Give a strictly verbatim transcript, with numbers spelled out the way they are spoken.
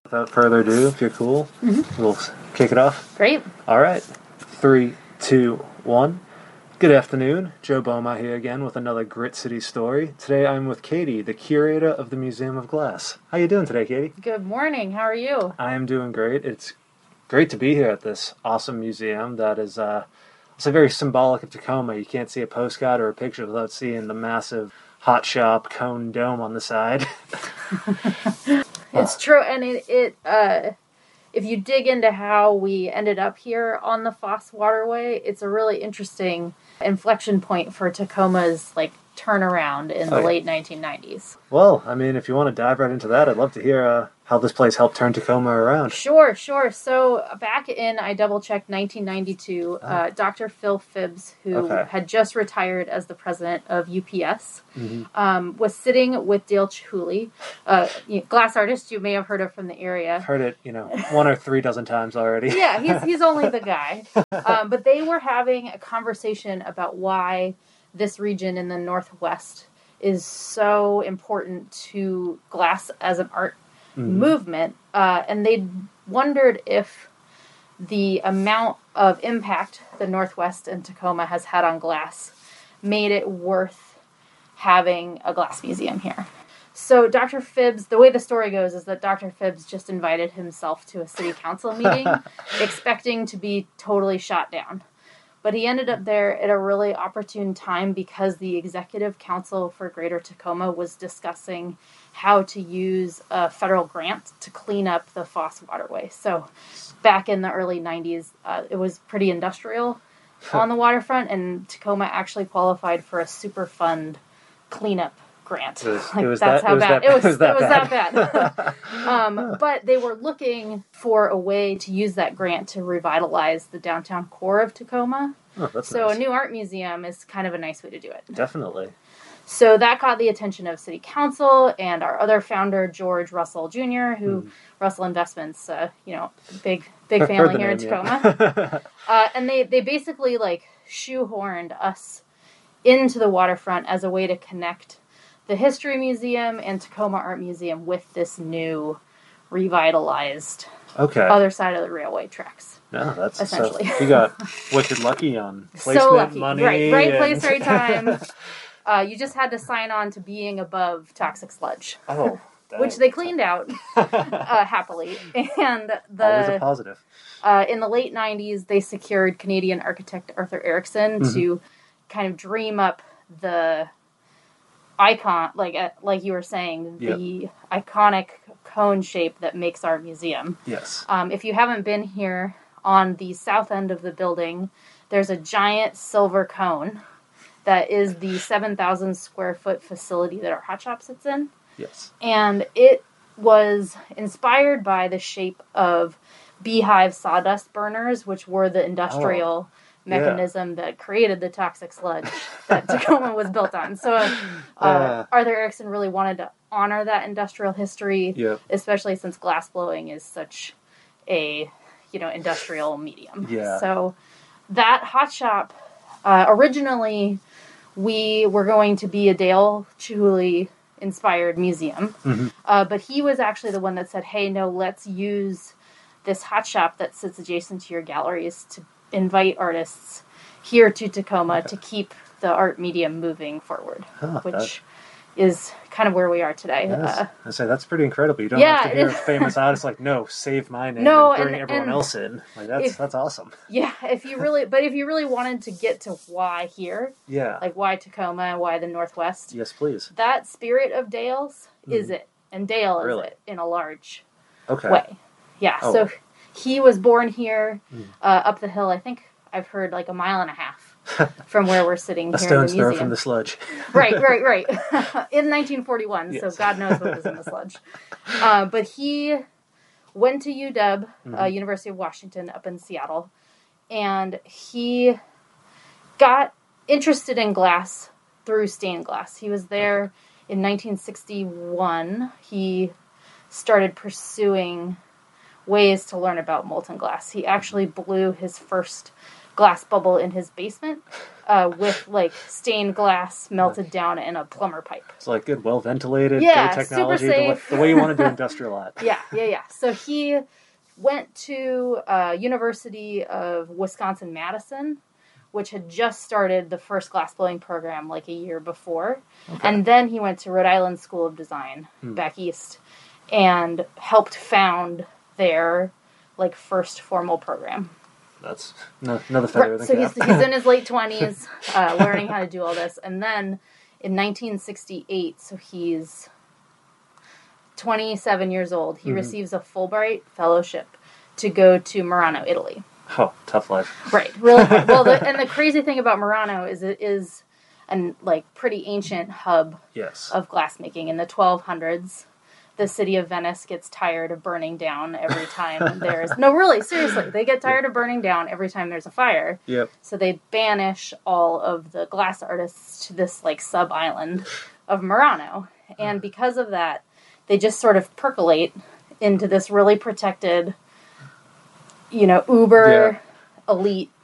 without further ado, if you're cool, mm-hmm. we'll kick it off. Great. All right. Three, two, one. Good afternoon. Joe Boma here again with another Grit City story. Today I'm with Katie, the curator of the Museum of Glass. How you doing today, Katie? Good morning. How are you? I am doing great. It's great to be here at this awesome museum that is uh, it's very symbolic of Tacoma. You can't see a postcard or a picture without seeing the massive hot shop cone dome on the side. It's true, and it, it uh, if you dig into how we ended up here on the Foss Waterway, it's a really interesting inflection point for Tacoma's like turnaround in the oh, yeah. late nineteen nineties. Well, I mean, if you want to dive right into that, I'd love to hear uh, how this place helped turn Tacoma around. Sure, sure. So back in, I double-checked, nineteen ninety-two, oh. uh, Doctor Phil Phibbs, who okay. had just retired as the president of U P S, mm-hmm. um, was sitting with Dale Chihuly, uh, you know, glass artist you may have heard of from the area. I've heard it, you know, one or three dozen times already. Yeah, he's, he's only the guy. Um, but they were having a conversation about why this region in the Northwest is so important to glass as an art mm-hmm. movement. Uh, and they wondered if the amount of impact the Northwest and Tacoma has had on glass made it worth having a glass museum here. So Doctor Phibbs, the way the story goes is that Doctor Phibbs just invited himself to a city council meeting, expecting to be totally shot down. But he ended up there at a really opportune time because the Executive Council for Greater Tacoma was discussing how to use a federal grant to clean up the Foss Waterway. So back in the early nineties, uh, it was pretty industrial on the waterfront, and Tacoma actually qualified for a Superfund cleanup grant. It was, like, it was that's that, how it was bad that, it was. It was that it was bad. that bad. um, but they were looking for a way to use that grant to revitalize the downtown core of Tacoma. Oh, that's so nice. A new art museum is kind of a nice way to do it. Definitely. So that caught the attention of City Council and our other founder, George Russell Junior, who mm. Russell Investments, uh, you know, big big family here name, in Tacoma. Yeah. uh, and they, they basically like shoehorned us into the waterfront as a way to connect the History Museum and Tacoma Art Museum with this new revitalized okay. other side of the railway tracks. No, that's essentially. So you got wicked lucky on placement, so lucky. money, right, right and... place, right time. uh, you just had to sign on to being above toxic sludge. Oh, dang. Which they cleaned out uh, happily, and the always a positive. Uh, in the late nineties, they secured Canadian architect Arthur Erickson mm-hmm. to kind of dream up the icon, like uh, like you were saying, yep. the iconic cone shape that makes our museum. Yes. Um, if you haven't been here, on the south end of the building, there's a giant silver cone that is the seven thousand square foot facility that our hot shop sits in. Yes. And it was inspired by the shape of beehive sawdust burners, which were the industrial oh. mechanism yeah. that created the toxic sludge that Tacoma was built on. So uh, uh, Arthur Erickson really wanted to honor that industrial history, yep. especially since glass blowing is such a, you know, industrial medium. Yeah. So that hot shop, uh, originally we were going to be a Dale Chihuly inspired museum, mm-hmm. uh, but he was actually the one that said, hey, no, let's use this hot shop that sits adjacent to your galleries to invite artists here to Tacoma okay. to keep the art medium moving forward, huh, which that... is kind of where we are today. Yes. Uh, I say that's pretty incredible. You don't yeah, have to hear a famous artist like, no, save my name no, and bring and, everyone and else in. Like that's if, that's awesome. Yeah, if you really, but if you really wanted to get to why here, yeah, like why Tacoma and why the Northwest, yes, please. That spirit of Dale's mm. is it, and Dale really? is it in a large okay. way. Yeah, oh. so he was born here, mm. uh, up the hill. I think I've heard like a mile and a half. From where we're sitting a here in the stone's museum. throw from the sludge. right, right, right. In nineteen forty-one, yes. so God knows what was in the sludge. Uh, but he went to U W, mm-hmm. uh, University of Washington, up in Seattle, and he got interested in glass through stained glass. He was there okay. in nineteen sixty-one. He started pursuing ways to learn about molten glass. He actually blew his first glass bubble in his basement uh, with like stained glass melted down in a plumber pipe. It's like good, well ventilated, Yeah, great technology, super the way, safe. the way you want to do industrial art. Yeah, yeah, yeah. So he went to uh, University of Wisconsin-Madison, which had just started the first glassblowing program like a year before. Okay. And then he went to Rhode Island School of Design hmm. back east and helped found their like first formal program. That's no, another feather right, in the so cap. he's, he's in his late twenties, uh, learning how to do all this. And then in nineteen sixty-eight, so he's twenty-seven years old, he mm-hmm. receives a Fulbright fellowship to go to Murano, Italy. Oh, tough life. Right, really hard. Well, the, and the crazy thing about Murano is it is a like pretty ancient hub yes. of glassmaking. In the twelve hundreds, the city of Venice gets tired of burning down every time there's... No, really, seriously. They get tired of burning down every time there's a fire. Yep. So they banish all of the glass artists to this, like, sub-island of Murano. And because of that, they just sort of percolate into this really protected, you know, uber yeah. elite